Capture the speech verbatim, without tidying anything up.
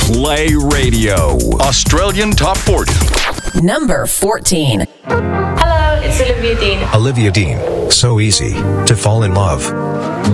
Play Radio. Australian Top forty. Number fourteen. Hello, it's Olivia Dean. Olivia Dean. So easy to fall in love.